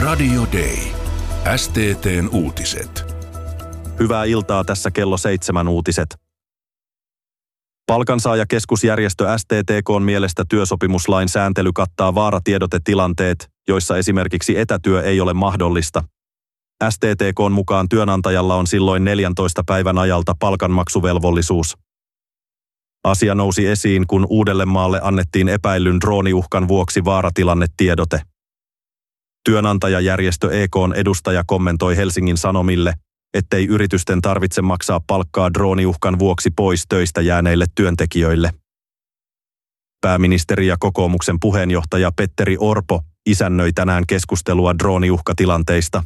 Radio Day. STT:n uutiset. Hyvää iltaa, tässä kello 7 uutiset. Palkansaajakeskusjärjestö STTK:n mielestä työsopimuslain sääntely kattaa vaaratiedote-tilanteet, joissa esimerkiksi etätyö ei ole mahdollista. STTK:n mukaan työnantajalla on silloin 14 päivän ajalta palkanmaksuvelvollisuus. Asia nousi esiin, kun Uudellemaalle annettiin epäillyn drooniuhkan vuoksi vaaratilannetiedote. Työnantajajärjestö EK:n edustaja kommentoi Helsingin Sanomille, ettei yritysten tarvitse maksaa palkkaa drooniuhkan vuoksi pois töistä jääneille työntekijöille. Pääministeri ja kokoomuksen puheenjohtaja Petteri Orpo isännöi tänään keskustelua drooniuhkatilanteista.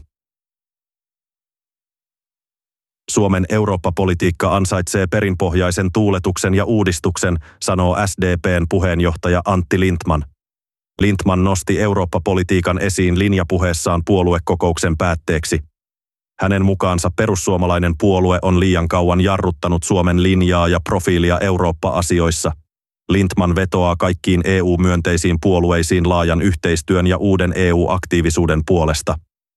Suomen Eurooppa-politiikka ansaitsee perinpohjaisen tuuletuksen ja uudistuksen, sanoo SDP:n puheenjohtaja Antti Lindtman. Lindtman nosti Eurooppa-politiikan esiin linjapuheessaan puoluekokouksen päätteeksi. Hänen mukaansa perussuomalainen puolue on liian kauan jarruttanut Suomen linjaa ja profiilia Eurooppa-asioissa. Lindtman vetoaa kaikkiin EU-myönteisiin puolueisiin laajan yhteistyön ja uuden EU-aktiivisuuden puolesta.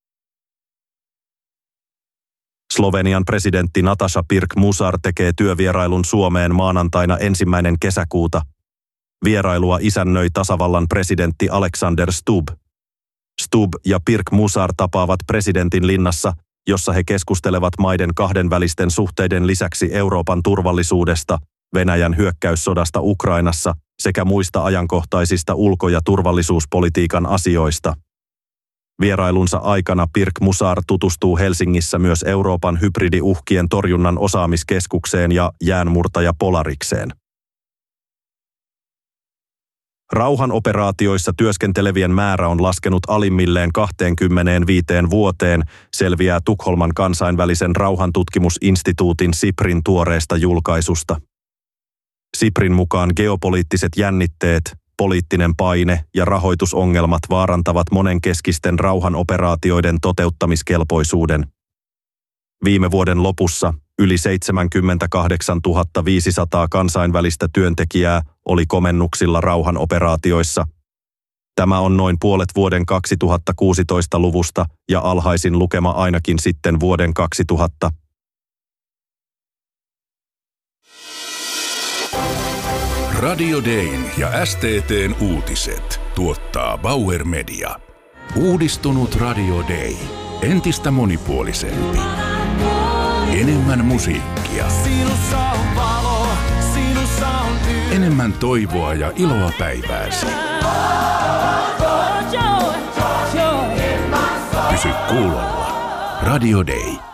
Slovenian presidentti Nataša Pirc-Musar tekee työvierailun Suomeen maanantaina 1. kesäkuuta. Vierailua isännöi tasavallan presidentti Alexander Stubb. Stubb ja Pirc-Musar tapaavat presidentin linnassa, jossa he keskustelevat maiden kahdenvälisten suhteiden lisäksi Euroopan turvallisuudesta, Venäjän hyökkäyssodasta Ukrainassa sekä muista ajankohtaisista ulko- ja turvallisuuspolitiikan asioista. Vierailunsa aikana Pirc-Musar tutustuu Helsingissä myös Euroopan hybridiuhkien torjunnan osaamiskeskukseen ja jäänmurtaja Polarikseen. Rauhanoperaatioissa työskentelevien määrä on laskenut alimmilleen 25 vuoteen, selviää Tukholman kansainvälisen rauhantutkimusinstituutin SIPRin tuoreesta julkaisusta. SIPRin mukaan geopoliittiset jännitteet, poliittinen paine ja rahoitusongelmat vaarantavat monenkeskisten rauhanoperaatioiden toteuttamiskelpoisuuden. Viime vuoden lopussa yli 78 500 kansainvälistä työntekijää oli komennuksilla rauhanoperaatioissa. Tämä on noin puolet vuoden 2016 luvusta ja alhaisin lukema ainakin sitten vuoden 2000. Radio Dayn ja STT:n uutiset tuottaa Bauer Media. Uudistunut Radio Day. Entistä monipuolisempi. Enemmän musiikkia. Enemmän toivoa ja iloa päivääsi. Pysy kuulolla. Radio Day.